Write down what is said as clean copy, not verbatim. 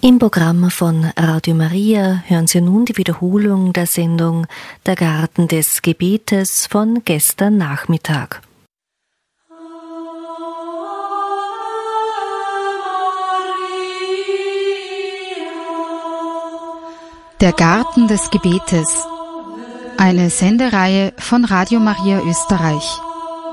Im Programm von Radio Maria hören Sie nun die Wiederholung der Sendung Der Garten des Gebetes von gestern Nachmittag. Der Garten des Gebetes, eine Sendereihe von Radio Maria Österreich.